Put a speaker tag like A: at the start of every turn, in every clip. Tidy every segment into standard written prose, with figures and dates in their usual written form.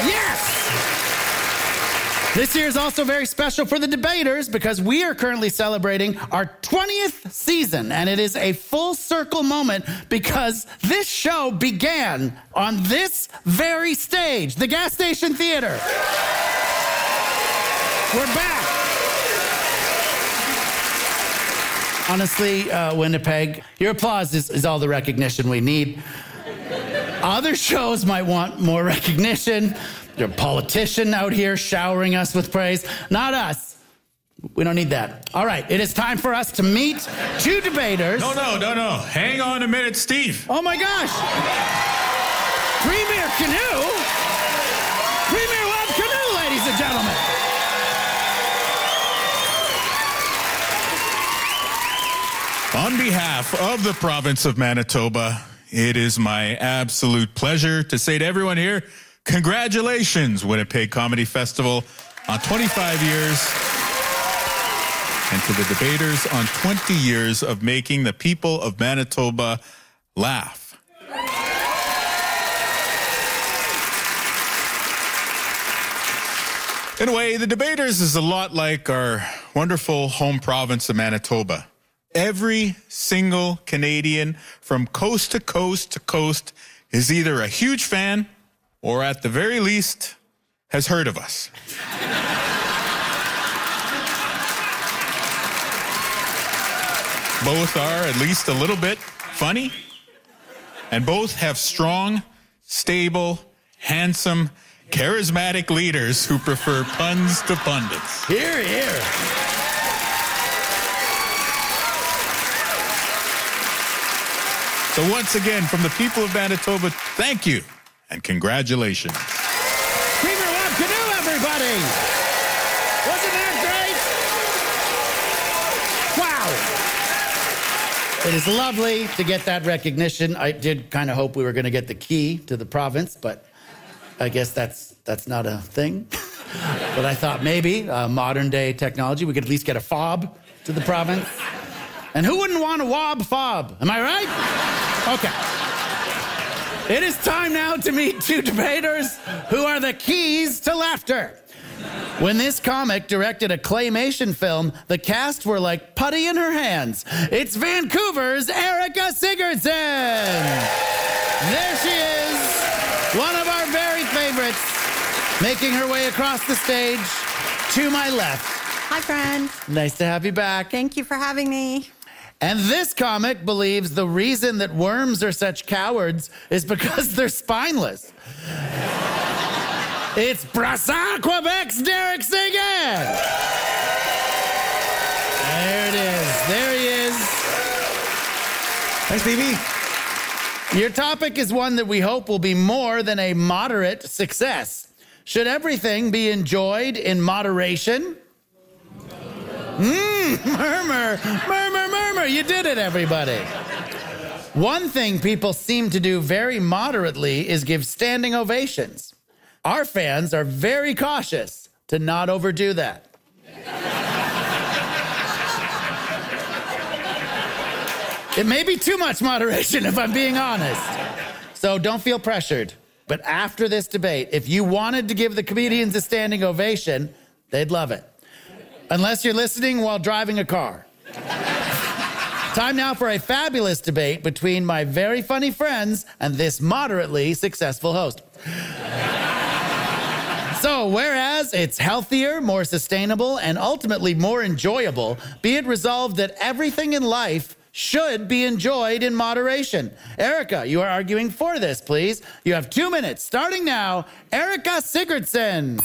A: Yes! This year is also very special for the debaters because we are currently celebrating our 20th season, and it is a full circle moment because this show began on this very stage, the Gas Station Theater. We're back. Honestly, Winnipeg, your applause is all the recognition we need. Other shows might want more recognition. You're a politician out here showering us with praise. Not us. We don't need that. All right, it is time for us to meet two debaters.
B: No. Hang on a minute, Steve.
A: Oh my gosh. Premier Canoe? Premier Web Canoe, ladies and gentlemen.
B: On behalf of the province of Manitoba, it is my absolute pleasure to say to everyone here, congratulations, Winnipeg Comedy Festival, on 25 years, and to the debaters on 20 years of making the people of Manitoba laugh. In a way, the debaters is a lot like our wonderful home province of Manitoba. Every single Canadian from coast to coast to coast is either a huge fan or at the very least has heard of us. Both are at least a little bit funny, and both have strong, stable, handsome, charismatic leaders who prefer puns to pundits.
A: Hear, hear.
B: So once again, from the people of Manitoba, thank you and congratulations.
A: Premier Web Canoe, everybody! Wasn't that great? Wow! It is lovely to get that recognition. I did kind of hope we were going to get the key to the province, but I guess that's not a thing. But I thought maybe modern day technology, we could at least get a fob to the province. And who wouldn't want a wob fob? Am I right? Okay. It is time now to meet two debaters who are the keys to laughter. When this comic directed a claymation film, the cast were like putty in her hands. It's Vancouver's Erica Sigurdson. There she is, one of our very favorites, making her way across the stage to my left.
C: Hi, friends.
A: Nice to have you back.
C: Thank you for having me.
A: And this comic believes the reason that worms are such cowards is because they're spineless. It's Brassard, Quebec's Derek Seguin. There it is. There he is.
D: Thanks, Stevie.
A: Your topic is one that we hope will be more than a moderate success. Should everything be enjoyed in moderation? Murmur, murmur, murmur. You did it, everybody. One thing people seem to do very moderately is give standing ovations. Our fans are very cautious to not overdo that. It may be too much moderation, if I'm being honest. So don't feel pressured. But after this debate, if you wanted to give the comedians a standing ovation, they'd love it. Unless you're listening while driving a car. Time now for a fabulous debate between my very funny friends and this moderately successful host. So, whereas it's healthier, more sustainable, and ultimately more enjoyable, be it resolved that everything in life should be enjoyed in moderation. Erica, you are arguing for this, please. You have 2 minutes. Starting now, Erica Sigurdson.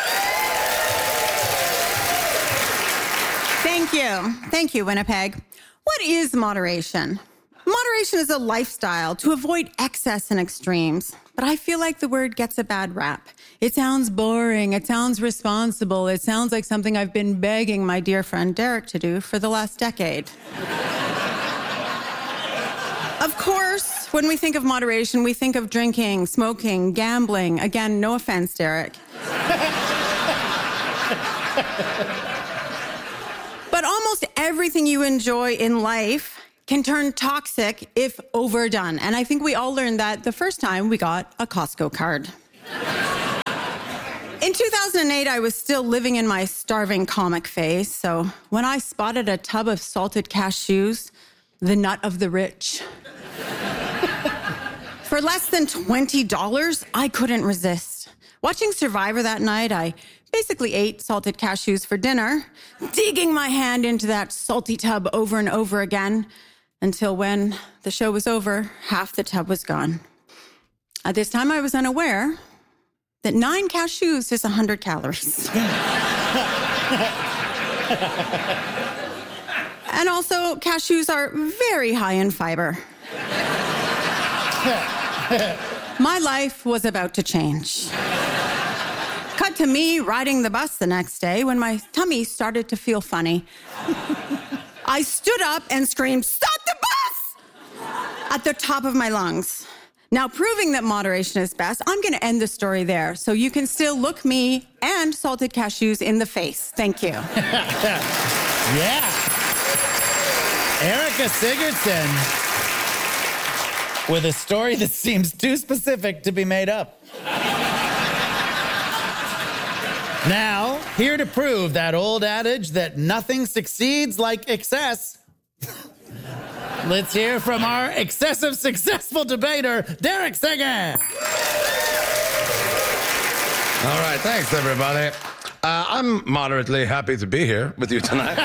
C: Thank you. Thank you, Winnipeg. What is moderation? Moderation is a lifestyle to avoid excess and extremes. But I feel like the word gets a bad rap. It sounds boring. It sounds responsible. It sounds like something I've been begging my dear friend Derek to do for the last decade. Of course, when we think of moderation, we think of drinking, smoking, gambling. Again, no offense, Derek. But almost everything you enjoy in life can turn toxic if overdone. And I think we all learned that the first time we got a Costco card. In 2008, I was still living in my starving comic phase, so when I spotted a tub of salted cashews, the nut of the rich, for less than $20, I couldn't resist. Watching Survivor that night, I basically ate salted cashews for dinner, digging my hand into that salty tub over and over again, until when the show was over, half the tub was gone. At this time, I was unaware that 9 cashews is 100 calories. And also, cashews are very high in fiber. My life was about to change. Cut to me riding the bus the next day when my tummy started to feel funny. I stood up and screamed, "Stop the bus!" at the top of my lungs. Now, proving that moderation is best, I'm going to end the story there so you can still look me and salted cashews in the face. Thank you.
A: Yeah. Erica Sigurdsson with a story that seems too specific to be made up. Now, here to prove that old adage that nothing succeeds like excess, let's hear from our excessive successful debater, Derek Singer.
D: All right, thanks, everybody. I'm moderately happy to be here with you tonight.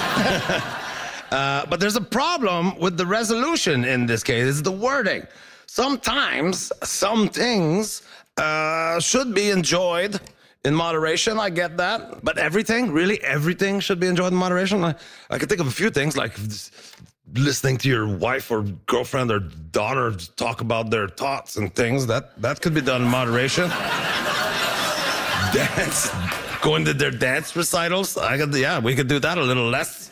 D: But there's a problem with the resolution in this case. It's the wording. Sometimes some things should be enjoyed in moderation. I get that. But everything, really everything should be enjoyed in moderation. I can think of a few things, like listening to your wife or girlfriend or daughter talk about their thoughts and things. That could be done in moderation. Dance, going to their dance recitals. We could do that a little less.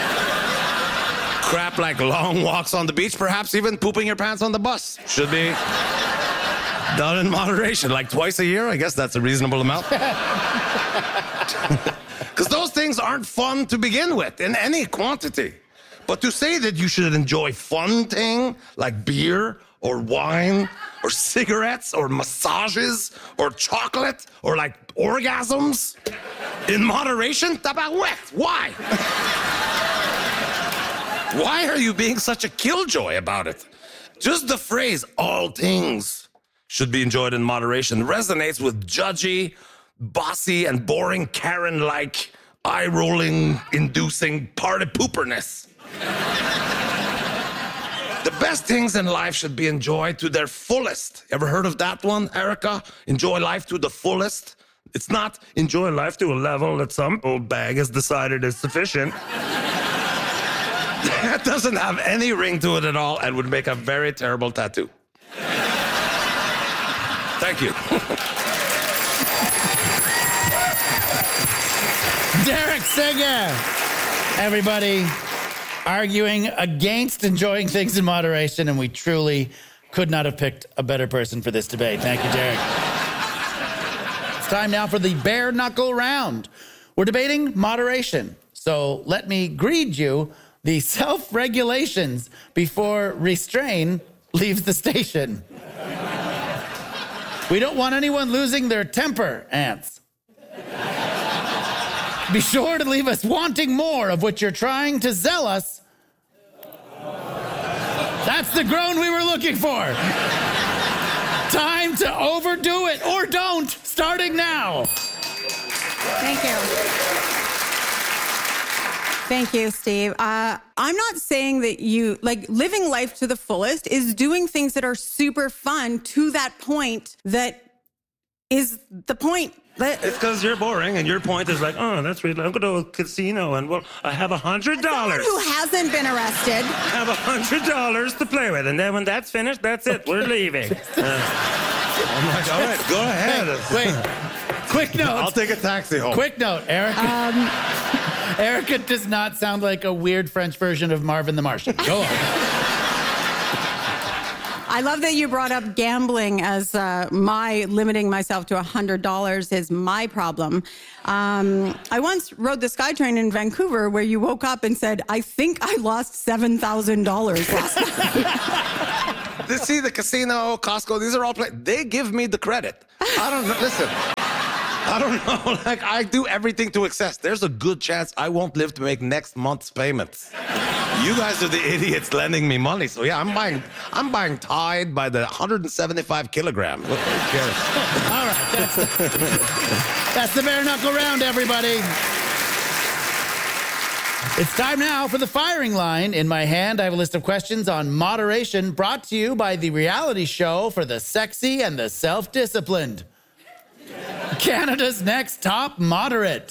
D: Crap like long walks on the beach, perhaps even pooping your pants on the bus should be done in moderation, like twice a year. I guess that's a reasonable amount. Because those things aren't fun to begin with in any quantity. But to say that you should enjoy fun thing like beer or wine or cigarettes or massages or chocolate or like orgasms in moderation, tabarouette, why? Why are you being such a killjoy about it? Just the phrase, all things should be enjoyed in moderation, resonates with judgy, bossy, and boring Karen-like, eye-rolling, inducing party pooperness. The best things in life should be enjoyed to their fullest. Ever heard of that one, Erica? Enjoy life to the fullest. It's not enjoy life to a level that some old bag has decided is sufficient. That doesn't have any ring to it at all and would make a very terrible tattoo. Thank you.
A: Derek Singer. Everybody arguing against enjoying things in moderation, and we truly could not have picked a better person for this debate. Thank you, Derek. It's time now for the bare knuckle round. We're debating moderation. So let me greet you the self-regulations before restrain leaves the station. We don't want anyone losing their temper, ants. Be sure to leave us wanting more of what you're trying to sell us. That's the groan we were looking for. Time to overdo it, or don't, starting now.
C: Thank you. Thank you, Steve. I'm not saying that you, like, living life to the fullest is doing things that are super fun to that point that is the point.
E: It's because you're boring, and your point is like, oh, that's really, I'm going to a casino, and well, I have $100.
C: Someone who hasn't been arrested.
E: I have $100 to play with, and then when that's finished, that's it. We're leaving.
D: Oh my God. All right, go ahead.
A: Wait, quick note.
D: I'll take a taxi home.
A: Quick note, Erica. Erica does not sound like a weird French version of Marvin the Martian. Go on.
C: I love that you brought up gambling as my limiting myself to $100 is my problem. I once rode the SkyTrain in Vancouver where you woke up and said, I think I lost $7,000 last night.
D: See, the casino, Costco, these are all they give me the credit. I don't know. Listen, I don't know. Like, I do everything to excess. There's a good chance I won't live to make next month's payments. You guys are the idiots lending me money. So yeah, I'm buying Tide by the 175 kilogram. Who cares?
A: All right, that's the bare knuckle round, everybody. It's time now for the firing line. In my hand, I have a list of questions on moderation brought to you by the reality show for the sexy and the self-disciplined. Canada's next top moderate.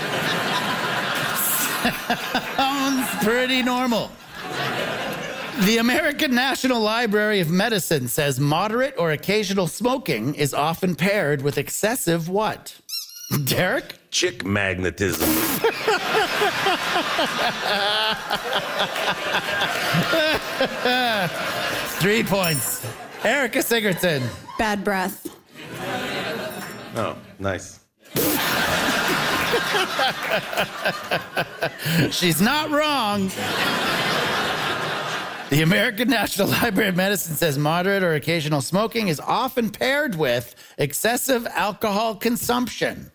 A: Sounds pretty normal. The American National Library of Medicine says moderate or occasional smoking is often paired with excessive what? Derek?
D: Chick magnetism.
A: 3 points. Erica Sigurdsson.
C: Bad breath.
D: Oh, nice.
A: She's not wrong. The American National Library of Medicine says moderate or occasional smoking is often paired with excessive alcohol consumption.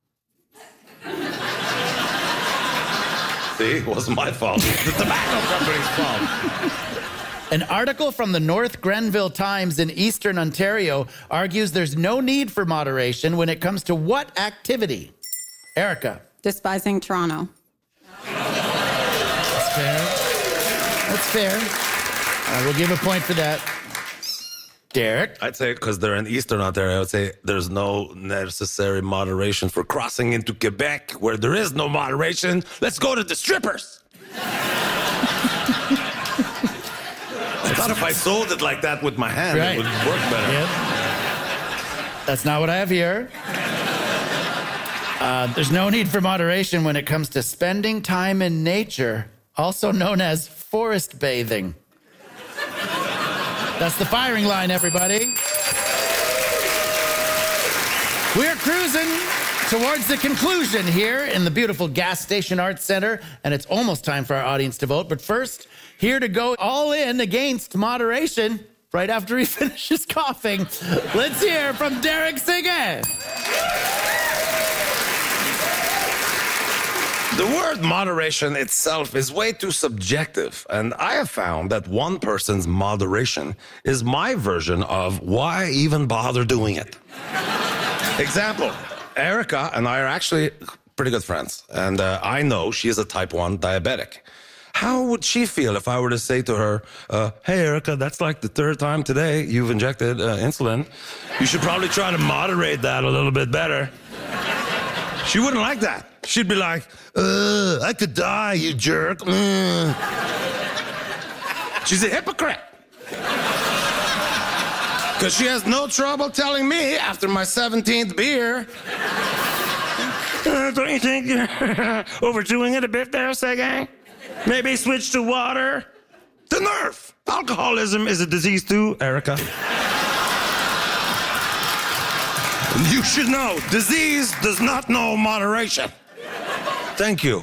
D: See, it wasn't my fault. The tobacco company's fault.
A: An article from the North Grenville Times in Eastern Ontario argues there's no need for moderation when it comes to what activity? Erica.
C: Despising Toronto.
A: That's fair. That's fair. I will give a point for that. Derek.
D: I'd say, because they're in Eastern Ontario, I would say there's no necessary moderation for crossing into Quebec, where there is no moderation. Let's go to the strippers. I thought if I sold it like that with my hand,
A: Right.
D: it would work better.
A: Yep. That's not what I have here. There's no need for moderation when it comes to spending time in nature, also known as forest bathing. That's the firing line, everybody. We're cruising towards the conclusion here in the beautiful Gas Station Arts Center, and it's almost time for our audience to vote. But first, here to go all in against moderation right after he finishes coughing, let's hear from Derek Singer.
D: The word moderation itself is way too subjective, and I have found that one person's moderation is my version of why even bother doing it. Example, Erica and I are actually pretty good friends, and I know she is a type 1 diabetic. How would she feel if I were to say to her, hey, Erica, that's like the 3rd time today you've injected insulin. You should probably try to moderate that a little bit better. She wouldn't like that. She'd be like, I could die, you jerk. She's a hypocrite. Because she has no trouble telling me after my 17th beer.
E: Don't you think you're overdoing it a bit there, Sergey? Maybe switch to water?
D: The nerve.
E: Alcoholism is a disease too, Erica.
D: You should know, disease does not know moderation. Thank you.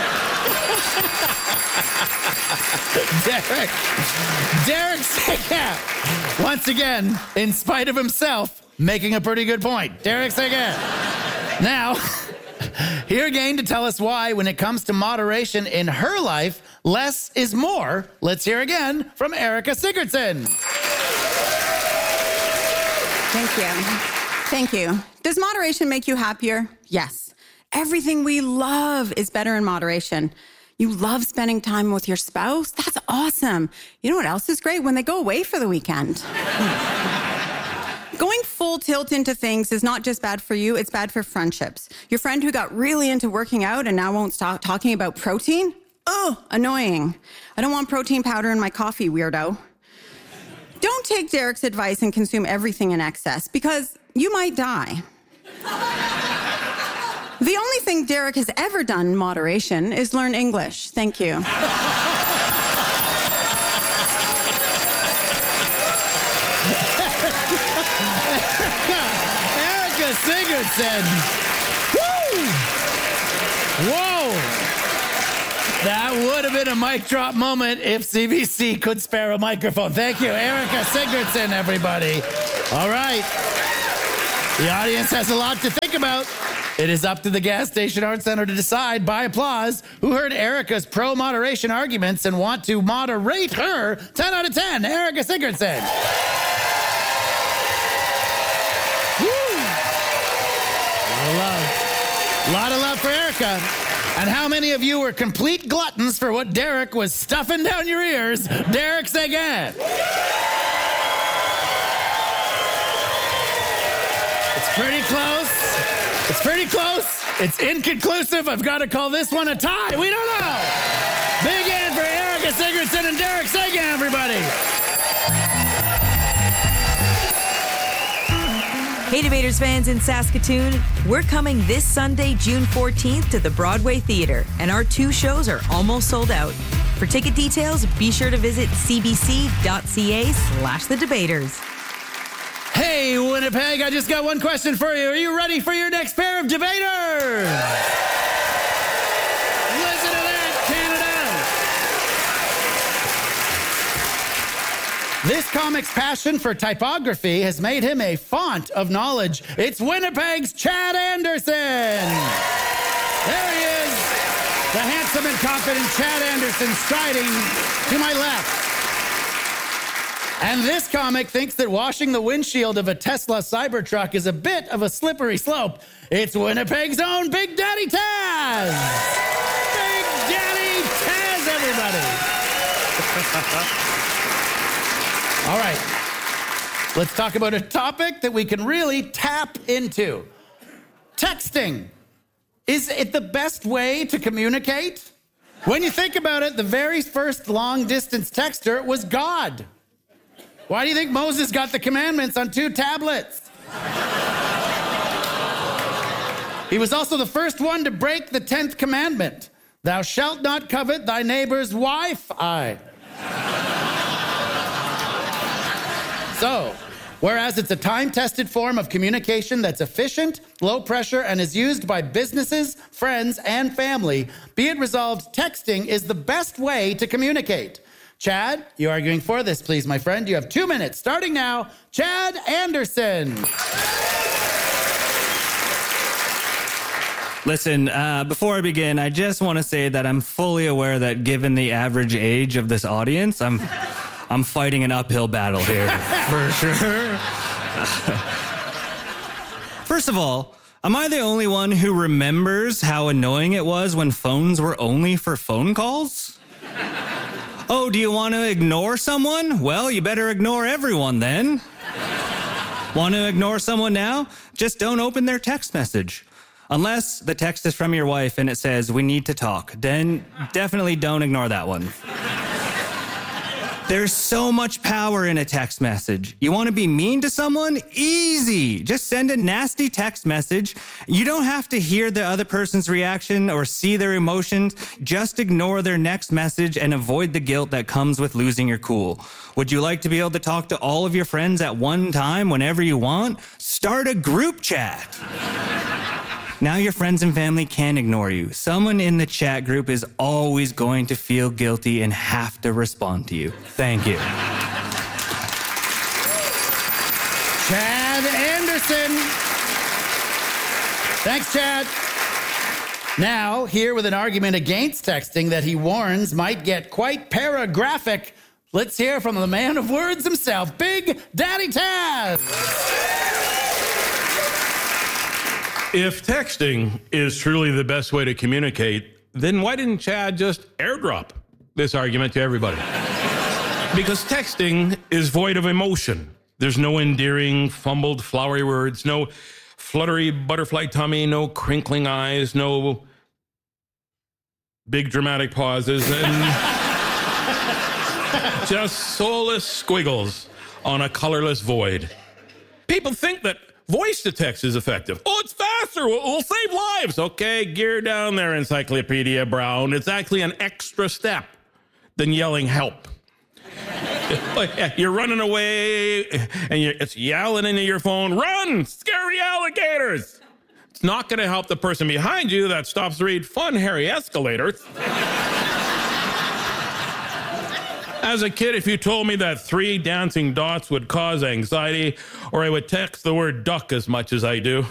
A: Derek Singer, once again, in spite of himself, making a pretty good point. Derek Singer. Now, here again to tell us why, when it comes to moderation in her life, less is more. Let's hear again from Erica Sigurdsson.
C: Thank you. Thank you. Does moderation make you happier? Yes. Everything we love is better in moderation. You love spending time with your spouse? That's awesome. You know what else is great? When they go away for the weekend. Going full tilt into things is not just bad for you, it's bad for friendships. Your friend who got really into working out and now won't stop talking about protein? Oh, annoying. I don't want protein powder in my coffee, weirdo. Don't take Derek's advice and consume everything in excess, because you might die. The only thing Derek has ever done in moderation is learn English. Thank you.
A: Erica Sigurdsson. Woo! Whoa! That would have been a mic drop moment if CBC could spare a microphone. Thank you, Erica Sigurdsson, everybody. All right. The audience has a lot to think about. It is up to the Gas Station Arts Center to decide by applause who heard Erica's pro-moderation arguments and want to moderate her. 10 out of 10, Erica Sigurdsson. A lot of love for Erica. And how many of you were complete gluttons for what Derek was stuffing down your ears? Derek Seguin. It's pretty close. It's pretty close. It's inconclusive. I've got to call this one a tie. We don't know. Big end for Erica Sigurdsson and Derek Seguin, everybody.
F: Hey, Debaters fans in Saskatoon, we're coming this Sunday, June 14th to the Broadway Theatre, and our 2 shows are almost sold out. For ticket details, be sure to visit cbc.ca/thedebaters.
A: Hey, Winnipeg, I just got one question for you. Are you ready for your next pair of debaters? Listen to that, Canada. This comic's passion for typography has made him a font of knowledge. It's Winnipeg's Chad Anderson. There he is, the handsome and confident Chad Anderson striding to my left. And this comic thinks that washing the windshield of a Tesla Cybertruck is a bit of a slippery slope. It's Winnipeg's own Big Daddy Taz. Big Daddy Taz, everybody. All right. Let's talk about a topic that we can really tap into. Texting. Is it the best way to communicate? When you think about it, the very first long-distance texter was God. Why do you think Moses got the commandments on 2 tablets? He was also the first one to break the 10th commandment. Thou shalt not covet thy neighbor's wife. So, whereas it's a time-tested form of communication that's efficient, low pressure, and is used by businesses, friends, and family, be it resolved, texting is the best way to communicate. Chad, you arguing for this, please, my friend. You have 2 minutes. Starting now, Chad Anderson.
G: Listen, before I begin, I just want to say that I'm fully aware that given the average age of this audience, I'm fighting an uphill battle here, for sure. First of all, am I the only one who remembers how annoying it was when phones were only for phone calls? Oh, do you want to ignore someone? Well, you better ignore everyone then. Want to ignore someone now? Just don't open their text message. Unless the text is from your wife and it says, we need to talk. Then definitely don't ignore that one. There's so much power in a text message. You want to be mean to someone? Easy. Just send a nasty text message. You don't have to hear the other person's reaction or see their emotions. Just ignore their next message and avoid the guilt that comes with losing your cool. Would you like to be able to talk to all of your friends at one time whenever you want? Start a group chat. Now your friends and family can't ignore you. Someone in the chat group is always going to feel guilty and have to respond to you. Thank you.
A: Chad Anderson. Thanks, Chad. Now, here with an argument against texting that he warns might get quite paragraphic, let's hear from the man of words himself, Big Daddy Taz.
E: If texting is truly the best way to communicate, then why didn't Chad just airdrop this argument to everybody? Because texting is void of emotion. There's no endearing, fumbled, flowery words, no fluttery butterfly tummy, no crinkling eyes, no big dramatic pauses, and just soulless squiggles on a colorless void. People think that voice to text is effective. Oh, it's faster. We'll save lives. Okay, gear down there, Encyclopedia Brown. It's actually an extra step than yelling help. You're running away, and it's yelling into your phone, run, scary alligators. It's not going to help the person behind you that stops to read fun, hairy escalators. As a kid, if you told me that 3 dancing dots would cause anxiety, or I would text the word duck as much as I do,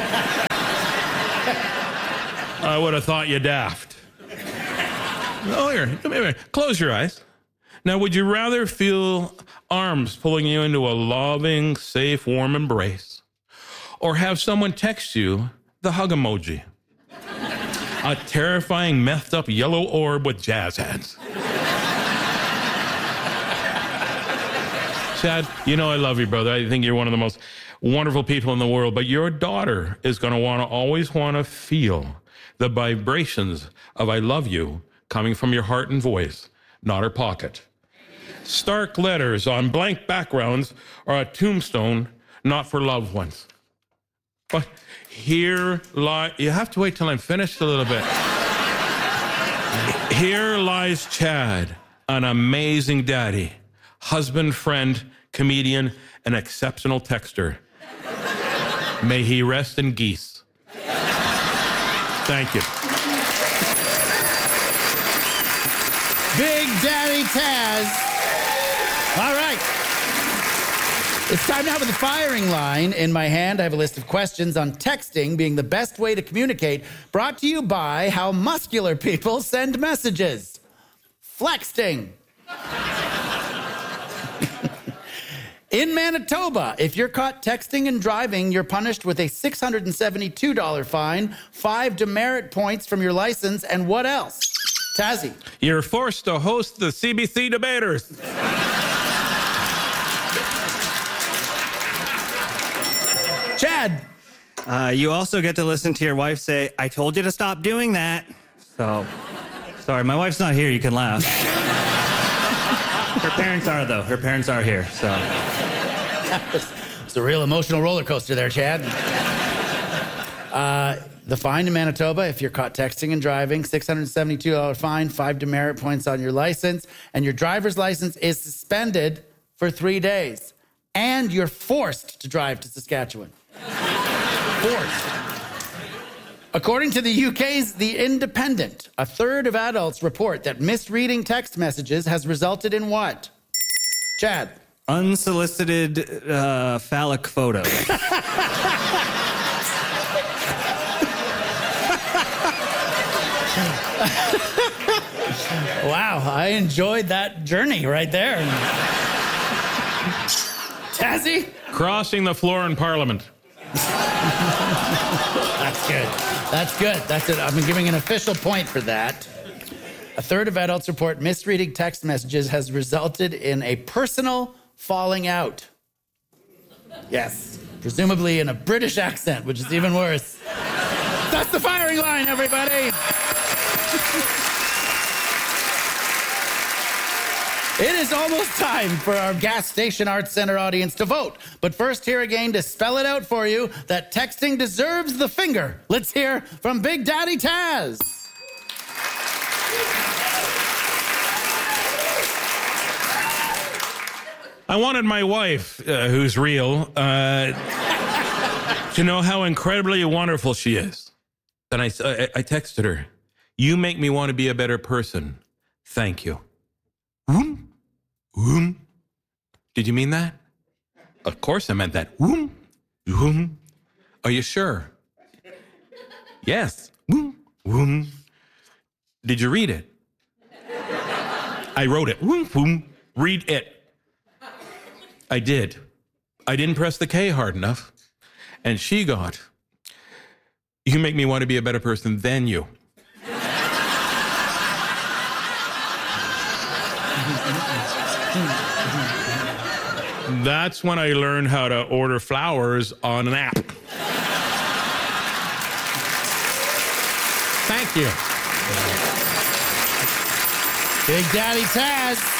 E: I would have thought you daft. Oh, here, come here. Close your eyes. Now, would you rather feel arms pulling you into a loving, safe, warm embrace, or have someone text you the hug emoji? A terrifying, messed up yellow orb with jazz hands. Chad, you know I love you, brother. I think you're one of the most wonderful people in the world, but your daughter is going to always want to feel the vibrations of I love you coming from your heart and voice, not her pocket. Stark letters on blank backgrounds are a tombstone, not for loved ones. But here lies, you have to wait till I'm finished a little bit. Here lies Chad, an amazing daddy, husband, friend, comedian, and exceptional texter. May he rest in geese. Thank you.
A: Big Daddy Taz. All right. It's time now for the firing line. In my hand, I have a list of questions on texting being the best way to communicate, brought to you by how muscular people send messages. Flexting. In Manitoba, if you're caught texting and driving, you're punished with a $672 fine, 5 demerit points from your license, and what else? Tazzy.
E: You're forced to host the CBC debaters.
A: Chad.
G: You also get to listen to your wife say, I told you to stop doing that. So, sorry, my wife's not here. You can laugh. Her parents are, though. Her parents are here, so.
A: It's a real emotional roller coaster there, Chad. The fine in Manitoba, if you're caught texting and driving, $672 fine, 5 demerit points on your license, and your driver's license is suspended for 3 days. And you're forced to drive to Saskatchewan. Forced. According to the UK's The Independent, a third of adults report that misreading text messages has resulted in what? Chad.
G: Unsolicited phallic photos.
A: Wow, I enjoyed that journey right there. Tazzy?
E: Crossing the floor in Parliament.
A: That's good. That's good. That's it. I'm giving an official point for that. A third of adults report misreading text messages has resulted in a personal falling out. Yes, presumably in a British accent, which is even worse. That's the firing line, everybody. It is almost time for our Gas Station Arts Center audience to vote. But first, here again to spell it out for you that texting deserves the finger. Let's hear from Big Daddy Taz.
E: I wanted my wife, who's real, to know how incredibly wonderful she is. And I texted her, you make me want to be a better person. Thank you. Did you mean that? Of course I meant that. Are you sure? Yes. Did you read it? I wrote it. Read it. I did. I didn't press the K hard enough. And she got, you make me want to be a better person than you. That's when I learned how to order flowers on an app.
A: Thank you. Big Daddy Taz.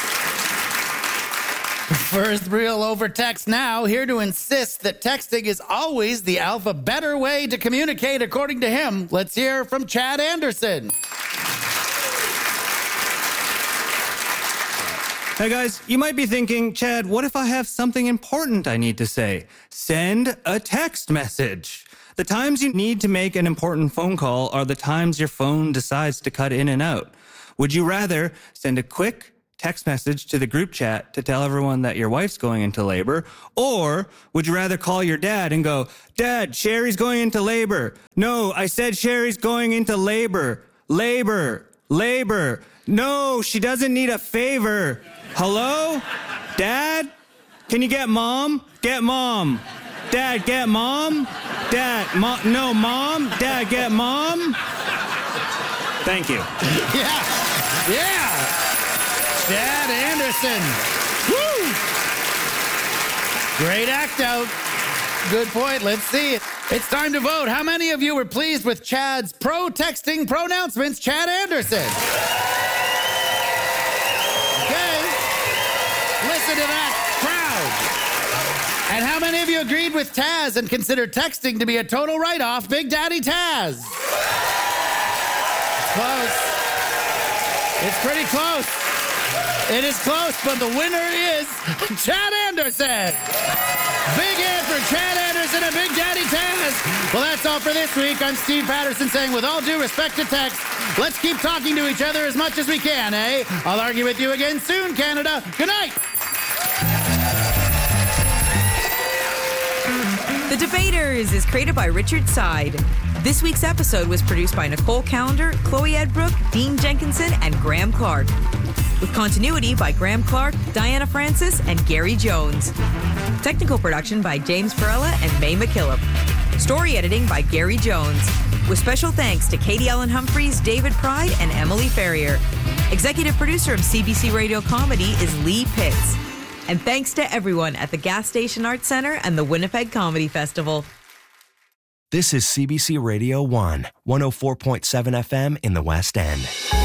A: First real over text now, here to insist that texting is always the alpha better way to communicate, according to him. Let's hear from Chad Anderson.
G: Hey guys, you might be thinking, Chad, what if I have something important I need to say? Send a text message. The times you need to make an important phone call are the times your phone decides to cut in and out. Would you rather send a quick text message to the group chat to tell everyone that your wife's going into labor? Or would you rather call your dad and go, Dad, Sherry's going into labor. No, I said Sherry's going into labor. Labor. No, she doesn't need a favor. Hello? Dad? Can you get Mom? Get Mom. Dad, get Mom. Dad, no, Mom. Dad, get Mom. Thank you.
A: Yeah. Chad Anderson. Woo! Great act out. Good point. Let's see. It's time to vote. How many of you were pleased with Chad's pro-texting pronouncements? Chad Anderson. Okay. Listen to that crowd. And how many of you agreed with Taz and considered texting to be a total write-off? Big Daddy Taz. It's close. It's pretty close. It is close, but the winner is Chad Anderson. Big hand for Chad Anderson and Big Daddy Taz. Well, that's all for this week. I'm Steve Patterson saying, with all due respect to text, let's keep talking to each other as much as we can, eh? I'll argue with you again soon, Canada. Good night.
F: The Debaters is created by Richard Side. This week's episode was produced by Nicole Callender, Chloe Edbrook, Dean Jenkinson, and Graham Clark. With continuity by Graham Clark, Diana Francis, and Gary Jones. Technical production by James Perella and May McKillop. Story editing by Gary Jones. With special thanks to Katie Ellen Humphreys, David Pride, and Emily Ferrier. Executive producer of CBC Radio Comedy is Lee Pitts. And thanks to everyone at the Gas Station Arts Center and the Winnipeg Comedy Festival.
H: This is CBC Radio 1, 104.7 FM in the West End.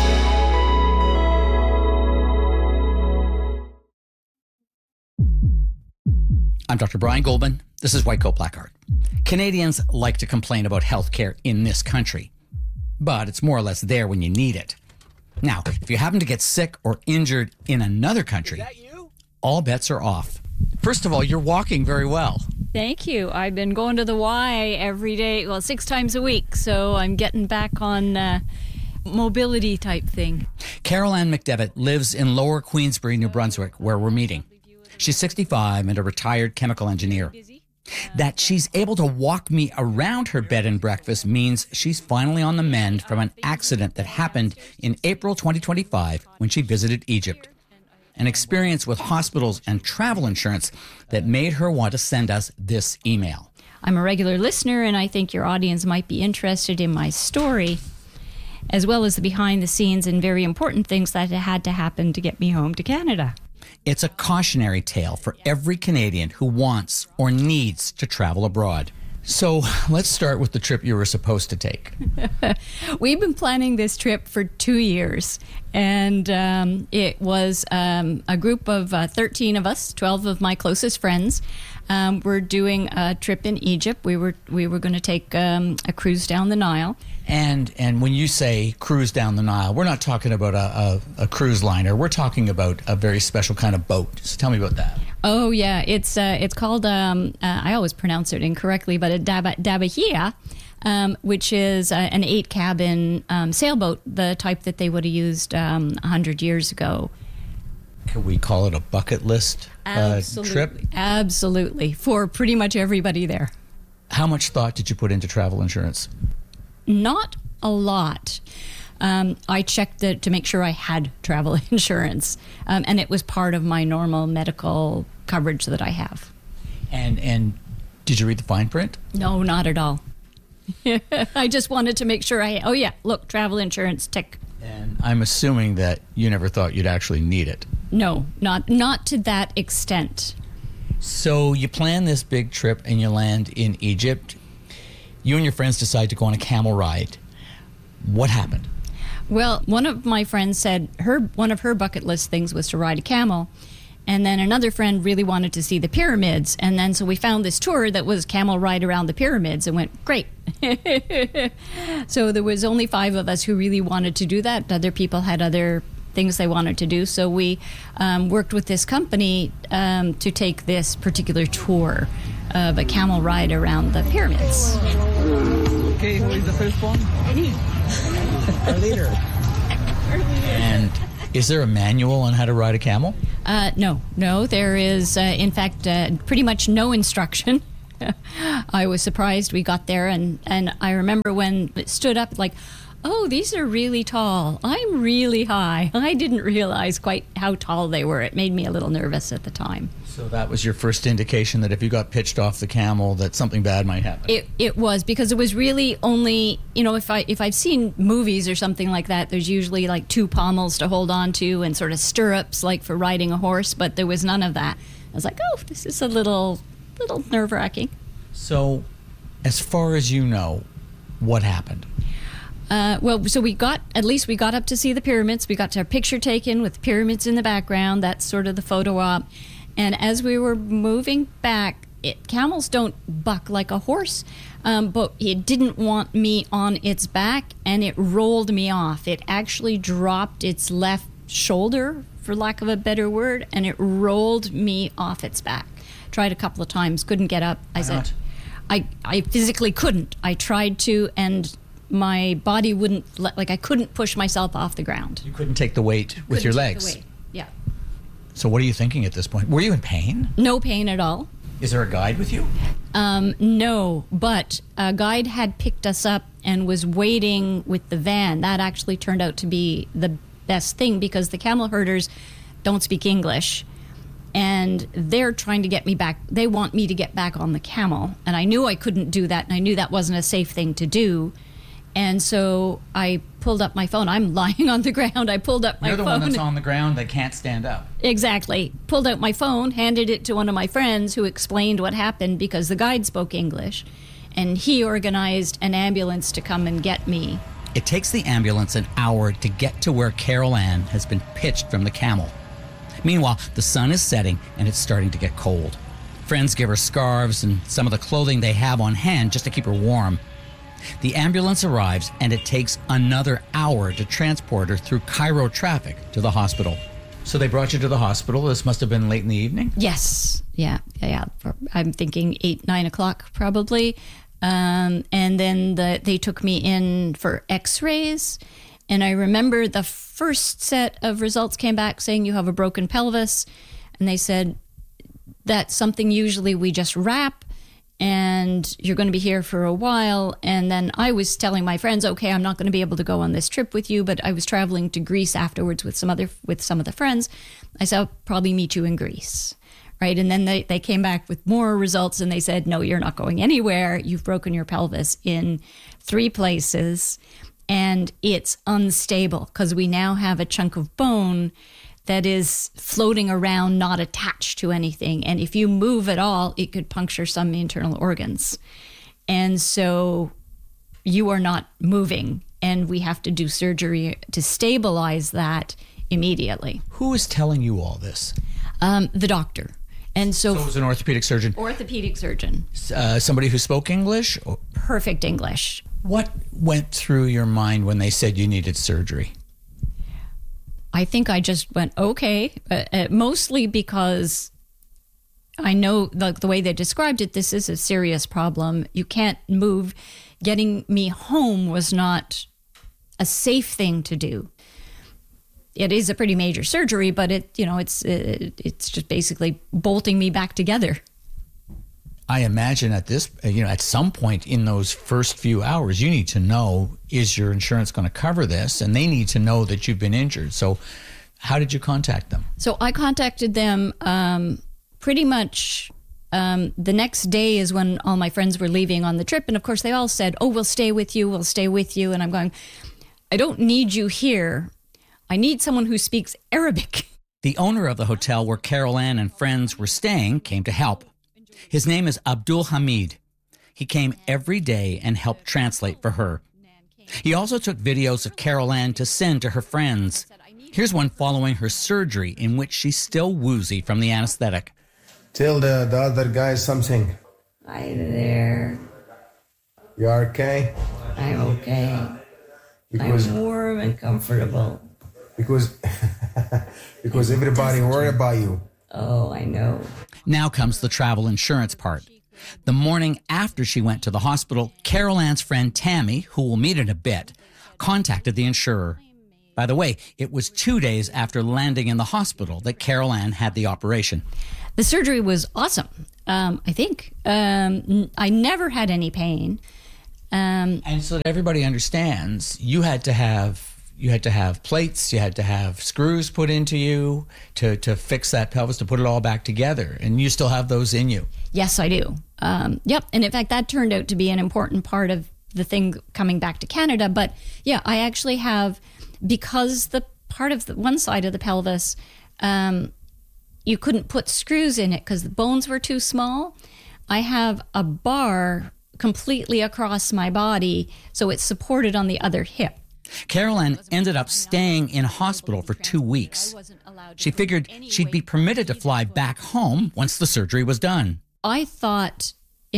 I: I'm Dr. Brian Goldman. This is White Coat Black Art. Canadians like to complain about healthcare in this country, but it's more or less there when you need it. Now, if you happen to get sick or injured in another country, all bets are off. First of all, you're walking very well.
J: Thank you. I've been going to the Y every day, 6 times a week, so I'm getting back on mobility type thing.
I: Carol Ann McDevitt lives in Lower Queensbury, New Brunswick, where we're meeting. She's 65 and a retired chemical engineer. That she's able to walk me around her bed and breakfast means she's finally on the mend from an accident that happened in April 2025 when she visited Egypt. An experience with hospitals and travel insurance that made her want to send us this email.
J: I'm a regular listener, and I think your audience might be interested in my story, as well as the behind the scenes and very important things that had to happen to get me home to Canada.
I: It's a cautionary tale for every Canadian who wants or needs to travel abroad. So let's start with the trip you were supposed to take.
J: We've been planning this trip for 2 years, and it was a group of 13 of us, 12 of my closest friends. We're doing a trip in Egypt. We were going to take a cruise down the Nile.
I: And when you say cruise down the Nile, we're not talking about a cruise liner. We're talking about a very special kind of boat. So tell me about that.
J: Oh, yeah. It's called, I always pronounce it incorrectly, but a Dabahia, which is an 8-cabin sailboat, the type that they would have used 100 years ago.
I: Can we call it a bucket list trip?
J: Absolutely. For pretty much everybody there.
I: How much thought did you put into travel insurance?
J: Not a lot. I checked to make sure I had travel insurance, and it was part of my normal medical coverage that I have.
I: And did you read the fine print?
J: No, not at all. I just wanted to make sure look, travel insurance, tick.
I: And I'm assuming that you never thought you'd actually need it.
J: No, not to that extent.
I: So you plan this big trip and you land in Egypt. You and your friends decide to go on a camel ride. What happened?
J: Well, one of my friends said one of her bucket list things was to ride a camel. And then another friend really wanted to see the pyramids. And then so we found this tour that was camel ride around the pyramids and went, great. So there was only 5 of us who really wanted to do that. Other people had other things they wanted to do. So we worked with this company to take this particular tour of a camel ride around the pyramids.
K: Okay, who is the first one?
J: Me.
K: Our leader.
I: And Is there a manual on how to ride a camel?
J: No. There is, in fact, pretty much no instruction. I was surprised we got there, and I remember when it stood up, like, oh, these are really tall. I'm really high. I didn't realize quite how tall they were. It made me a little nervous at the time.
I: So that was your first indication that if you got pitched off the camel, that something bad might happen?
J: It was, because it was really only, if I've seen movies or something like that, there's usually like 2 pommels to hold on to and sort of stirrups like for riding a horse, but there was none of that. I was like, oh, this is a little nerve-wracking.
I: So, as far as you know, what happened?
J: So we got up to see the pyramids. We got to our picture taken with the pyramids in the background. That's sort of the photo op. And as we were moving back, camels don't buck like a horse, but it didn't want me on its back, and it rolled me off. It actually dropped its left shoulder, for lack of a better word, and it rolled me off its back. Tried a couple of times, couldn't get up.
I: Why not?
J: I physically couldn't. I tried to, and my body wouldn't, I couldn't push myself off the ground.
I: You couldn't take the weight with your legs?
J: Yeah.
I: So what are you thinking at this point? Were you in pain?
J: No pain at all.
I: Is there a guide with you?
J: No, but a guide had picked us up and was waiting with the van. That actually turned out to be the best thing, because the camel herders don't speak English, and they're trying to get me back. They want me to get back on the camel, and I knew I couldn't do that, and I knew that wasn't a safe thing to do. And so I pulled up my phone. I'm lying on the ground. I pulled up my phone.
I: You're the one that's on the ground that can't stand up.
J: Exactly. Pulled out my phone, handed it to one of my friends who explained what happened, because the guide spoke English, and he organized an ambulance to come and get me.
I: It takes the ambulance an hour to get to where Carol Ann has been pitched from the camel. Meanwhile, the sun is setting and it's starting to get cold. Friends give her scarves and some of the clothing they have on hand just to keep her warm. The ambulance arrives, and it takes another hour to transport her through Cairo traffic to the hospital. So they brought you to the hospital. This must have been late in the evening?
J: Yes. Yeah. I'm thinking 8, 9 o'clock probably. And then they took me in for x-rays. And I remember the first set of results came back saying you have a broken pelvis. And they said, that's something usually we just wrap, and you're going to be here for a while. And then I was telling my friends, okay, I'm not going to be able to go on this trip with you, but I was traveling to Greece afterwards with some of the friends. I said, I'll probably meet you in Greece, right? And then they came back with more results, and they said, no, you're not going anywhere. You've broken your pelvis in 3 places, and it's unstable because we now have a chunk of bone that is floating around, not attached to anything. And if you move at all, it could puncture some internal organs. And so you are not moving, and we have to do surgery to stabilize that immediately.
I: Who is telling you all this?
J: The doctor. And so
I: it was an orthopedic surgeon?
J: Orthopedic surgeon.
I: Somebody who spoke English?
J: Perfect English.
I: What went through your mind when they said you needed surgery?
J: I think I just went, okay, mostly because I know the way they described it, this is a serious problem. You can't move. Getting me home was not a safe thing to do. It is a pretty major surgery, but it's just basically bolting me back together.
I: I imagine at some point in those first few hours, you need to know, is your insurance going to cover this? And they need to know that you've been injured. So how did you contact them?
J: So I contacted them pretty much the next day is when all my friends were leaving on the trip. And of course, they all said, oh, we'll stay with you. And I'm going, I don't need you here. I need someone who speaks Arabic.
I: The owner of the hotel where Carol Ann and friends were staying came to help. His name is Abdul Hamid. He came every day and helped translate for her. He also took videos of Carol Ann to send to her friends. Here's one following her surgery in which she's still woozy from the anesthetic.
K: Tell the other guy something.
L: Hi there.
K: You are okay?
L: I'm okay. I'm warm and comfortable.
K: Because everybody worry about you.
L: Oh, I know.
I: Now comes the travel insurance part. The morning after she went to the hospital, Carol Ann's friend Tammy, who we'll meet in a bit, contacted the insurer. By the way, it was 2 days after landing in the hospital that Carol Ann had the operation.
J: The surgery was awesome, I think. I never had any pain.
I: And so that everybody understands, you had to have plates, you had to have screws put into you to fix that pelvis, to put it all back together. And you still have those in you. Yes, I do.
J: Yep. And in fact, that turned out to be an important part of the thing coming back to Canada. But yeah, I actually have, because the part of the one side of the pelvis, you couldn't put screws in it because the bones were too small. I have a bar completely across my body, so it's supported on the other hip.
I: Carol Ann ended up staying in hospital for 2 weeks. She figured she'd be permitted to fly back home once the surgery was done.
J: I thought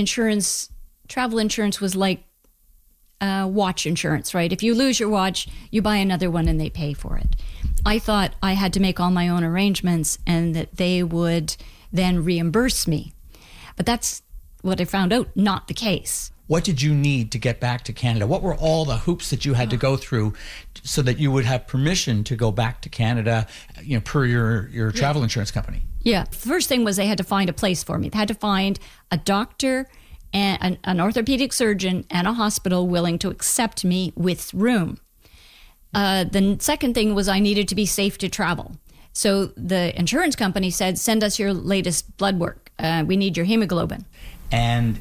J: travel insurance was like watch insurance, right? If you lose your watch, you buy another one and they pay for it. I thought I had to make all my own arrangements and that they would then reimburse me. But that's what I found out, not the case.
I: What did you need to get back to Canada? What were all the hoops that you had to go through so that you would have permission to go back to Canada, per your travel insurance company?
J: Yeah. The first thing was they had to find a place for me. They had to find a doctor and an orthopedic surgeon and a hospital willing to accept me with room. The second thing was I needed to be safe to travel. So the insurance company said, send us your latest blood work. We need your hemoglobin.
I: And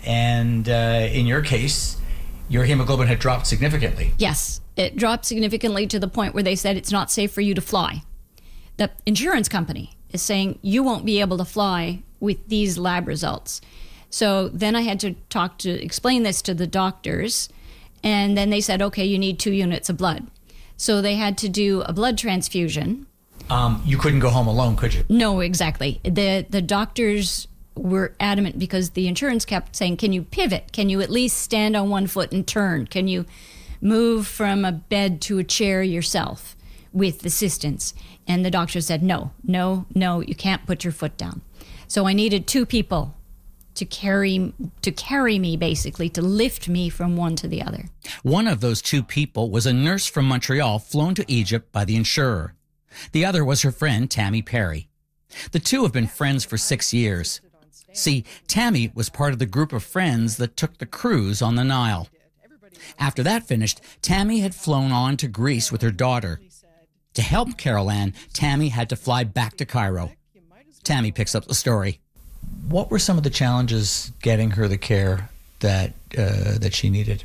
I: in your case, your hemoglobin had dropped significantly.
J: Yes, it dropped significantly to the point where they said it's not safe for you to fly. The insurance company is saying you won't be able to fly with these lab results. So then I had to explain this to the doctors, and then they said, okay, you need 2 units of blood. So they had to do a blood transfusion.
I: You couldn't go home alone, could you?
J: No, exactly. The doctors were adamant because the insurance kept saying, can you pivot? Can you at least stand on one foot and turn? Can you move from a bed to a chair yourself with assistance? And the doctor said, no, you can't put your foot down. So I needed 2 people to carry me, basically, to lift me from one to the other.
I: One of those 2 people was a nurse from Montreal flown to Egypt by the insurer. The other was her friend, Tammy Perry. The 2 have been friends for 6 years. See, Tammy was part of the group of friends that took the cruise on the Nile. After that finished, Tammy had flown on to Greece with her daughter. To help Carol Ann, Tammy had to fly back to Cairo. Tammy picks up the story. What were some of the challenges getting her the care that she needed?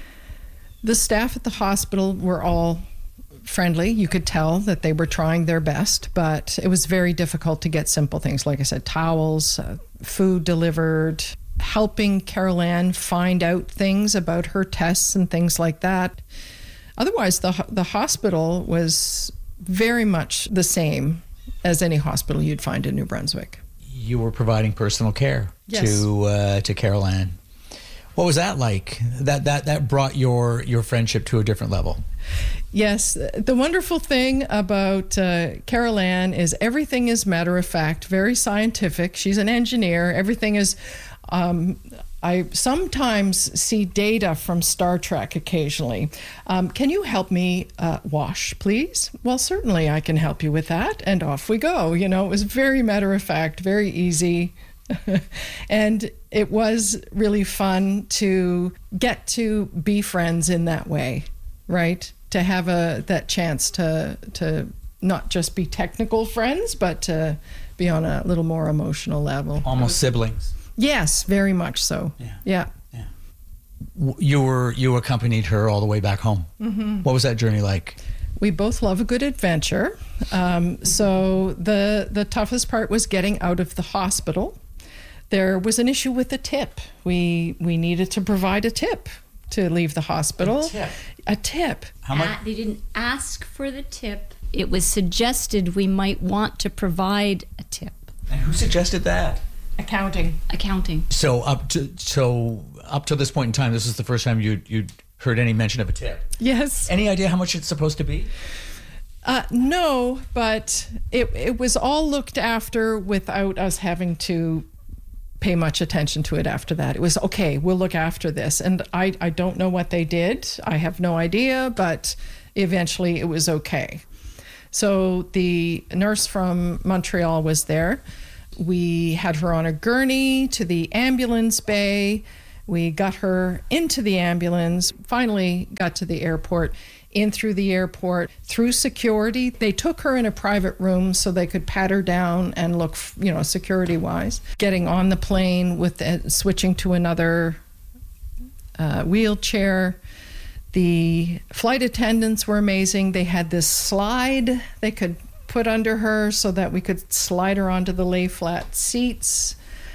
M: The staff at the hospital were all friendly. You could tell that they were trying their best, but it was very difficult to get simple things. Like I said, towels, food delivered, helping Carol Ann find out things about her tests and things like that. Otherwise, the hospital was very much the same as any hospital you'd find in New Brunswick.
I: You were providing personal care to Carol Ann. What was that like? That brought your friendship to a different level.
M: Yes. The wonderful thing about Carol Ann is everything is matter of fact, very scientific. She's an engineer. Everything is... I sometimes see data from Star Trek occasionally. Can you help me wash, please? Well, certainly I can help you with that. And off we go. It was very matter of fact, very easy. And it was really fun to get to be friends in that way, right? To have that chance to not just be technical friends, but to be on a little more emotional level.
I: Almost siblings.
M: Yes, very much so. Yeah.
I: You accompanied her all the way back home.
M: Mm-hmm.
I: What was that journey like?
M: We both love a good adventure. So the toughest part was getting out of the hospital. There was an issue with the tip. We needed to provide a tip to leave the hospital. A tip.
J: How much? They didn't ask for the tip. It was suggested we might want to provide a tip.
I: And who suggested that?
M: Accounting.
I: So up to this point in time, this is the first time you'd heard any mention of a tip.
M: Yes.
I: Any idea how much it's supposed to be?
M: No, but it was all looked after without us having to pay much attention to it after that. It was, okay, we'll look after this. And I don't know what they did. I have no idea, but eventually it was okay. So the nurse from Montreal was there. We had her on a gurney to the ambulance bay. We got her into the ambulance, finally got to the airport, in through the airport, through security. They took her in a private room so they could pat her down and look, security-wise. Getting on the plane with switching to another wheelchair. The flight attendants were amazing. They had this slide they could put under her so that we could slide her onto the lay-flat seats.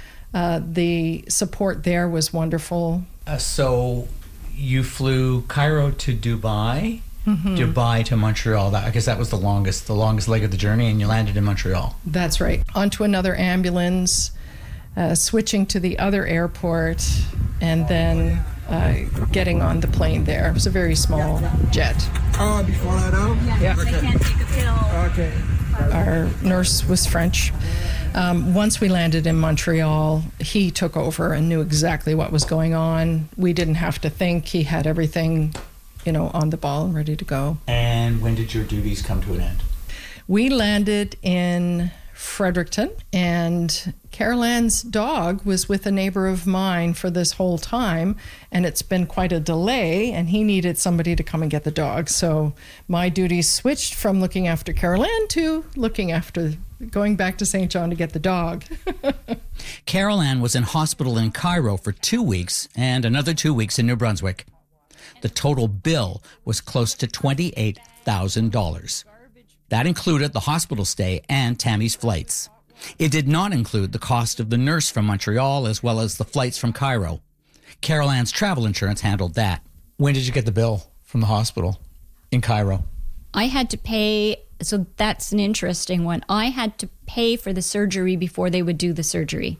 M: The support there was wonderful.
I: So you flew Cairo to Dubai, Dubai to Montreal. I guess that was the longest leg of the journey, and you landed in Montreal.
M: That's right. Onto another ambulance, switching to the other airport, and then getting on the plane there. It was a very small jet.
K: Before I know?
M: Yeah.
L: I can't take a pill.
K: Okay.
M: Our nurse was French. Once we landed in Montreal, he took over and knew exactly what was going on. We didn't have to think. He had everything, on the ball and ready to go.
I: And when did your duties come to an end?
M: We landed in Fredericton, and Carol Ann's dog was with a neighbor of mine for this whole time, and it's been quite a delay, and he needed somebody to come and get the dog. So my duties switched from looking after Carol Ann to going back to St. John to get the dog.
I: Carol Ann was in hospital in Cairo for 2 weeks and another 2 weeks in New Brunswick. The total bill was close to $28,000. That included the hospital stay and Tammy's flights. It did not include the cost of the nurse from Montreal as well as the flights from Cairo. Carol Ann's travel insurance handled that. When did you get the bill from the hospital in Cairo?
J: I had to pay, so that's an interesting one. I had to pay for the surgery before they would do the surgery.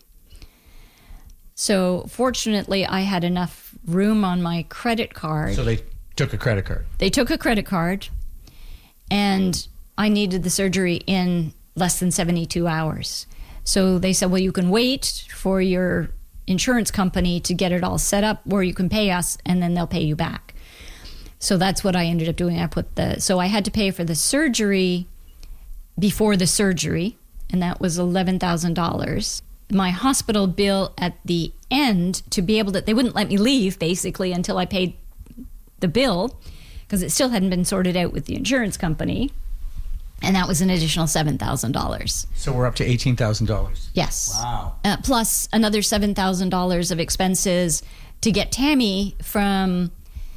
J: So fortunately, I had enough room on my credit card.
I: So they took a credit card?
J: They took a credit card, and I needed the surgery in less than 72 hours. So they said, well, you can wait for your insurance company to get it all set up, or you can pay us and then they'll pay you back. So that's what I ended up doing. So I had to pay for the surgery before the surgery, and that was $11,000. My hospital bill at the end, to be able to, they wouldn't let me leave basically until I paid the bill, because it still hadn't been sorted out with the insurance company. And that was an additional $7,000.
I: So we're up to $18,000.
J: Yes.
I: Wow.
J: Plus another $7,000 of expenses to get Tammy from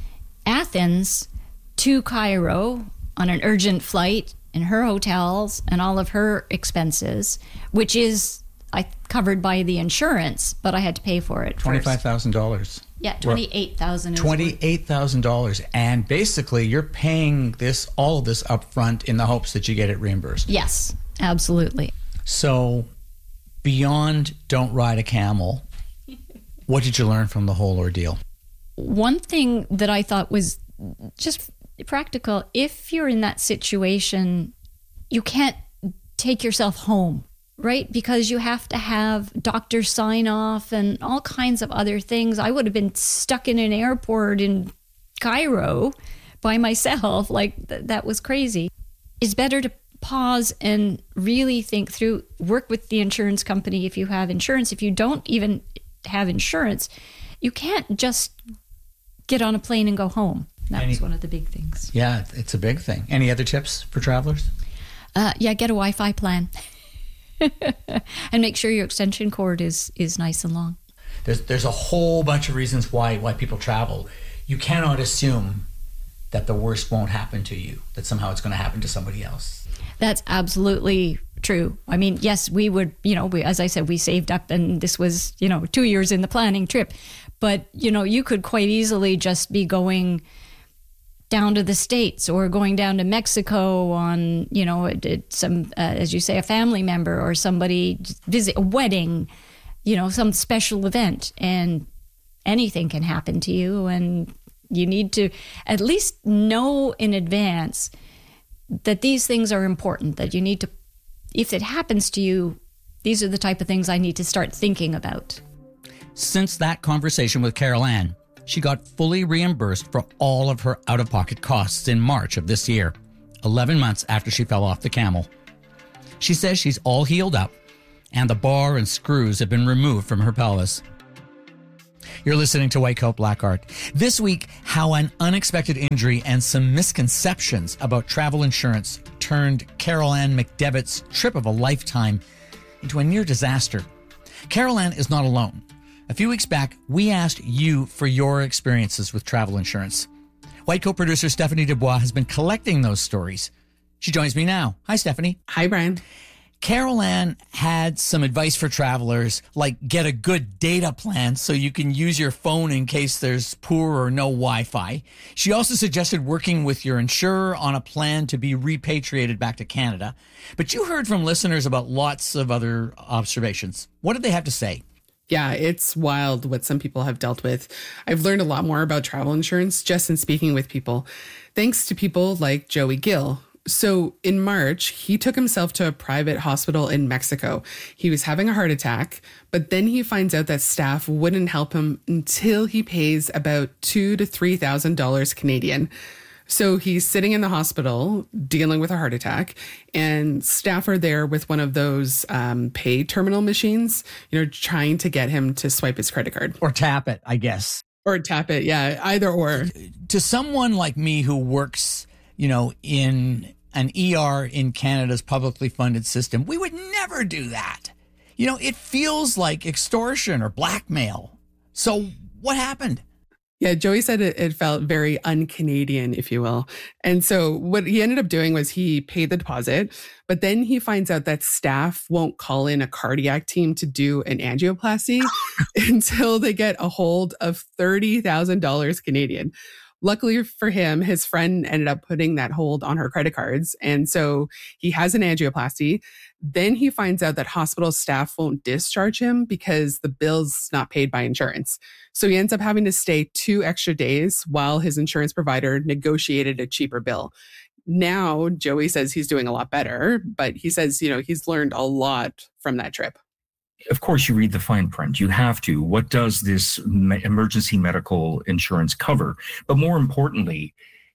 J: Athens to Cairo on an urgent flight, and her hotels and all of her expenses, which is covered by the insurance, but I had to pay for it.
I: $25,000.
J: Yeah, $28,000.
I: $28,000, and basically you're paying all of this up front in the hopes that you get it reimbursed.
J: Yes, absolutely.
I: So, beyond don't ride a camel, what did you learn from the whole ordeal?
J: One thing that I thought was just practical: if you're in that situation, you can't take yourself home. Right? Because you have to have doctor sign off and all kinds of other things. I would have been stuck in an airport in Cairo by myself. That was crazy. It's better to pause and really think through, work with the insurance company if you have insurance. If you don't even have insurance, you can't just get on a plane and go home. That was one of the big things.
I: Yeah, it's a big thing. Any other tips for travelers?
J: Yeah, get a Wi-Fi plan. And make sure your extension cord is nice and long.
I: There's a whole bunch of reasons why people travel. You cannot assume that the worst won't happen to you, that somehow it's going to happen to somebody else.
J: That's absolutely true. I mean, yes, we would, as I said, we saved up, and this was, 2 years in the planning trip. But, you could quite easily just be going down to the States or going down to Mexico on, some, as you say, a family member or somebody visit a wedding, some special event, and anything can happen to you. And you need to at least know in advance that these things are important, that you need to, if it happens to you, these are the type of things I need to start thinking about.
I: Since that conversation with Carol Ann, she got fully reimbursed for all of her out-of-pocket costs in March of this year, 11 months after she fell off the camel. She says she's all healed up, and the bar and screws have been removed from her pelvis. You're listening to White Coat Black Art. This week, how an unexpected injury and some misconceptions about travel insurance turned Carol Ann McDevitt's trip of a lifetime into a near disaster. Carol Ann is not alone. A few weeks back, we asked you for your experiences with travel insurance. White Coat producer Stephanie Dubois has been collecting those stories. She joins me now. Hi, Stephanie.
N: Hi, Brian.
I: Carol Ann had some advice for travelers, like get a good data plan so you can use your phone in case there's poor or no Wi-Fi. She also suggested working with your insurer on a plan to be repatriated back to Canada. But you heard from listeners about lots of other observations. What did they have to say?
N: Yeah, it's wild what some people have dealt with. I've learned a lot more about travel insurance just in speaking with people, thanks to people like Joey Gill. So in March, he took himself to a private hospital in Mexico. He was having a heart attack, but then he finds out that staff wouldn't help him until he pays about $2,000 to $3,000 Canadian. So he's sitting in the hospital dealing with a heart attack, and staff are there with one of those pay terminal machines, trying to get him to swipe his credit card.
I: Or tap it, I guess.
N: Or tap it, yeah, either or.
I: To someone like me who works, in an ER in Canada's publicly funded system, we would never do that. It feels like extortion or blackmail. So what happened?
N: Yeah, Joey said it felt very un-Canadian, if you will. And so what he ended up doing was he paid the deposit, but then he finds out that staff won't call in a cardiac team to do an angioplasty until they get a hold of $30,000 Canadian. Luckily for him, his friend ended up putting that hold on her credit cards. And so he has an angioplasty. Then he finds out that hospital staff won't discharge him because the bill's not paid by insurance. So he ends up having to stay 2 extra days while his insurance provider negotiated a cheaper bill. Now, Joey says he's doing a lot better, but he says, he's learned a lot from that trip.
O: Of course, you read the fine print. You have to. What does this emergency medical insurance cover? But more importantly,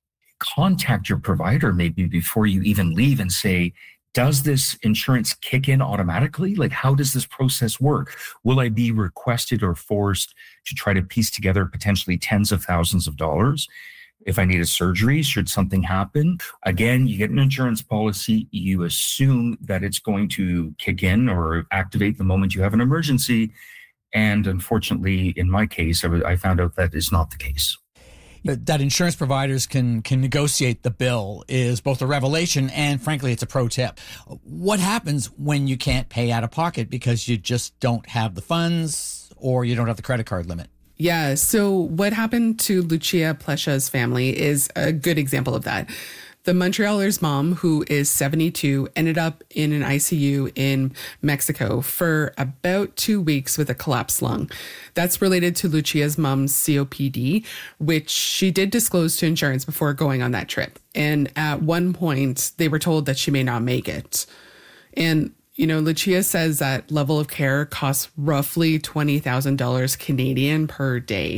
O: contact your provider maybe before you even leave and say, does this insurance kick in automatically? Like, how does this process work? Will I be requested or forced to try to piece together potentially tens of thousands of dollars? If I need a surgery, should something happen? Again, you get an insurance policy, you assume that it's going to kick in or activate the moment you have an emergency. And unfortunately, in my case, I found out that is not the case.
I: That insurance providers can negotiate the bill is both a revelation and, frankly, it's a pro tip. What happens when you can't pay out of pocket because you just don't have the funds or you don't have the credit card limit?
N: Yeah. So what happened to Lucia Plesha's family is a good example of that. The Montrealer's mom, who is 72, ended up in an ICU in Mexico for about 2 weeks with a collapsed lung. That's related to Lucia's mom's COPD, which she did disclose to insurance before going on that trip. And at one point, they were told that she may not make it. And Lucia says that level of care costs roughly $20,000 Canadian per day.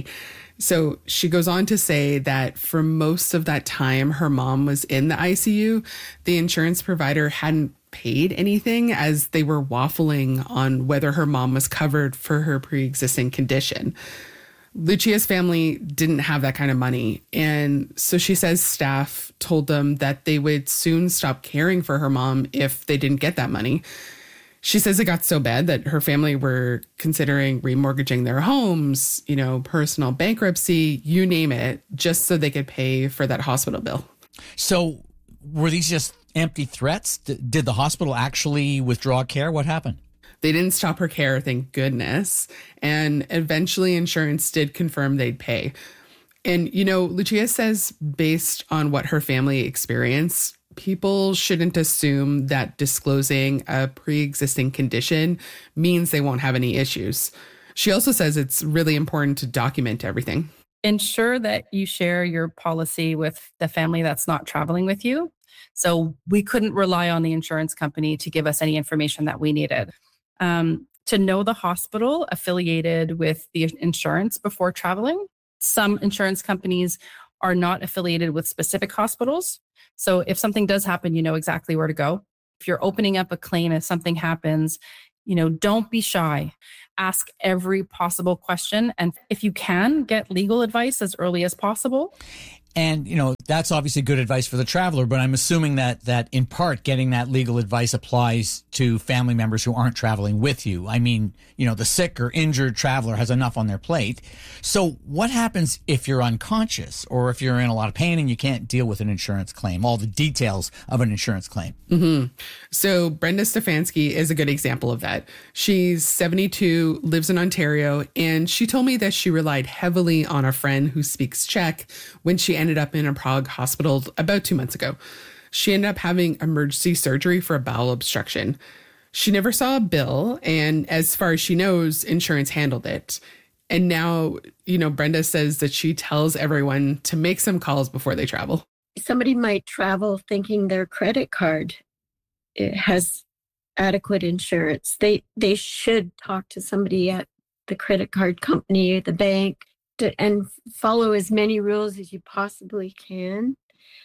N: So she goes on to say that for most of that time her mom was in the ICU, the insurance provider hadn't paid anything as they were waffling on whether her mom was covered for her pre-existing condition. Lucia's family didn't have that kind of money. And so she says staff told them that they would soon stop caring for her mom if they didn't get that money. She says it got so bad that her family were considering remortgaging their homes, personal bankruptcy, you name it, just so they could pay for that hospital bill.
I: So were these just empty threats? Did the hospital actually withdraw care? What happened?
N: They didn't stop her care, thank goodness. And eventually insurance did confirm they'd pay. And, Lucia says based on what her family experienced, people shouldn't assume that disclosing a pre-existing condition means they won't have any issues. She also says it's really important to document everything.
P: Ensure that you share your policy with the family that's not traveling with you. So we couldn't rely on the insurance company to give us any information that we needed. To know the hospital affiliated with the insurance before traveling Some insurance companies are not affiliated with specific hospitals. So if something does happen, you know exactly where to go. If you're opening up a claim, if something happens, don't be shy. Ask every possible question. And if you can, get legal advice as early as possible.
I: And, that's obviously good advice for the traveler, but I'm assuming that in part getting that legal advice applies to family members who aren't traveling with you. I mean, the sick or injured traveler has enough on their plate. So what happens if you're unconscious or if you're in a lot of pain and you can't deal with an insurance claim, all the details of an insurance claim?
N: Mm-hmm. So Brenda Stefanski is a good example of that. She's 72, lives in Ontario, and she told me that she relied heavily on a friend who speaks Czech when she ended up in a Prague hospital about 2 months ago. She ended up having emergency surgery for a bowel obstruction. She never saw a bill, and as far as she knows, insurance handled it. And now, Brenda says that she tells everyone to make some calls before they travel.
L: Somebody might travel thinking their credit card has adequate insurance. They should talk to somebody at the credit card company, the bank, and follow as many rules as you possibly can.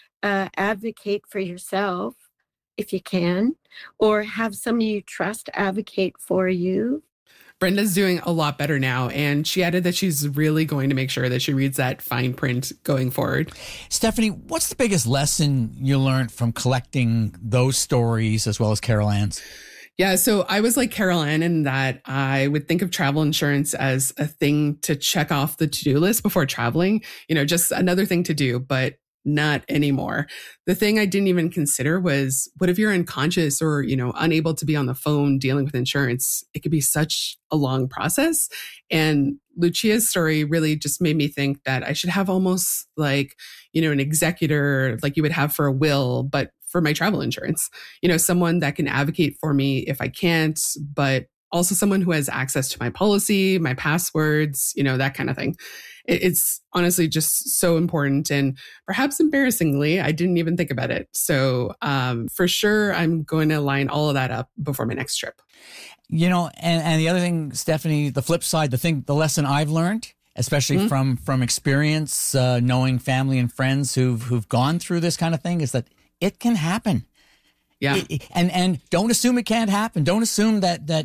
L: Advocate for yourself if you can, or have somebody you trust advocate for you.
N: Brenda's doing a lot better now, and she added that she's really going to make sure that she reads that fine print going forward.
I: Stephanie, what's the biggest lesson you learned from collecting those stories as well as Carol Ann's?
N: Yeah, so I was like Carol Ann in that I would think of travel insurance as a thing to check off the to-do list before traveling, just another thing to do, but not anymore. The thing I didn't even consider was, what if you're unconscious or, unable to be on the phone dealing with insurance? It could be such a long process. And Lucia's story really just made me think that I should have almost like, an executor like you would have for a will, but for my travel insurance, someone that can advocate for me if I can't, but also someone who has access to my policy, my passwords, that kind of thing. It's honestly just so important. And perhaps embarrassingly, I didn't even think about it. So for sure, I'm going to line all of that up before my next trip.
I: And the other thing, Stephanie, the flip side, the lesson I've learned, especially from experience, knowing family and friends who've gone through this kind of thing, is that it can happen.
N: Yeah.
I: And don't assume it can't happen. Don't assume that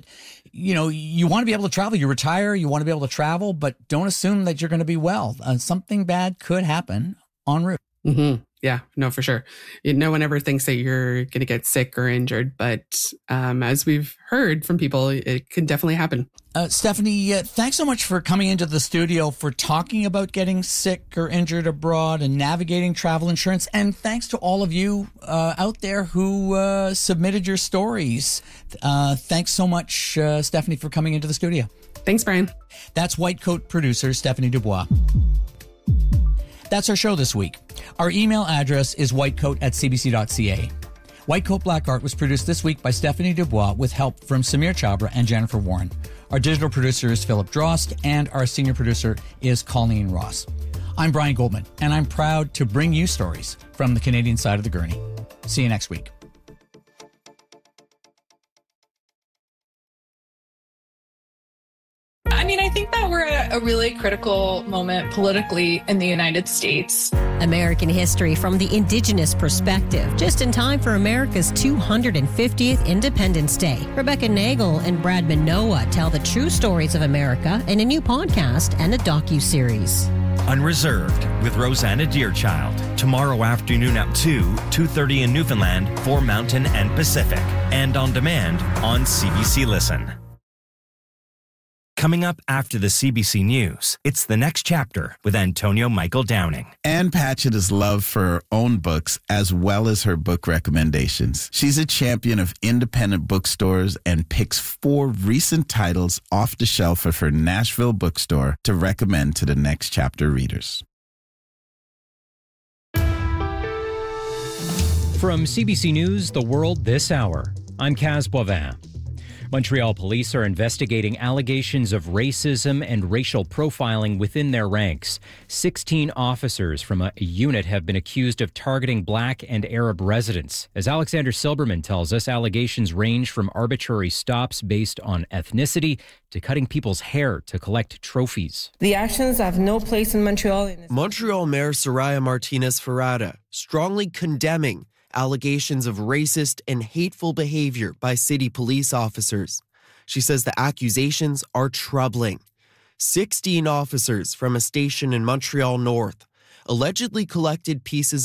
I: you want to be able to travel. You retire, you want to be able to travel, but don't assume that you're going to be well. Something bad could happen en route.
N: Mm-hmm. Yeah, no, for sure. No one ever thinks that you're going to get sick or injured, but as we've heard from people, it can definitely happen.
I: Stephanie, thanks so much for coming into the studio, for talking about getting sick or injured abroad and navigating travel insurance. And thanks to all of you out there who submitted your stories. Thanks so much, Stephanie, for coming into the studio.
N: Thanks, Brian.
I: That's White Coat producer Stephanie Dubois. That's our show this week. Our email address is whitecoat@cbc.ca. White Coat Black Art was produced this week by Stephanie Dubois with help from Samir Chabra and Jennifer Warren. Our digital producer is Philip Drost, and our senior producer is Colleen Ross. I'm Brian Goldman, and I'm proud to bring you stories from the Canadian side of the gurney. See you next week.
Q: I think that we're at a really critical moment politically in the United States.
R: American history from the Indigenous perspective, just in time for America's 250th Independence Day. Rebecca Nagel and Brad Minoa tell the true stories of America in a new podcast and a docuseries.
H: Unreserved with Rosanna Deerchild. Tomorrow afternoon at 2:30 in Newfoundland for Mountain and Pacific. And on demand on CBC Listen. Coming up after the CBC News, it's The Next Chapter with Antonio Michael Downing.
S: Ann Patchett is loved for her own books as well as her book recommendations. She's a champion of independent bookstores and picks 4 recent titles off the shelf of her Nashville bookstore to recommend to the Next Chapter readers.
T: From CBC News, The World This Hour, I'm Kaz Boivin. Montreal police are investigating allegations of racism and racial profiling within their ranks. 16 officers from a unit have been accused of targeting Black and Arab residents. As Alexander Silberman tells us, allegations range from arbitrary stops based on ethnicity to cutting people's hair to collect trophies.
U: The actions have no place in Montreal.
V: Montreal Mayor Soraya Martinez-Ferrada strongly condemning allegations of racist and hateful behavior by city police officers. She says the accusations are troubling. 16 officers from a station in Montreal North allegedly collected pieces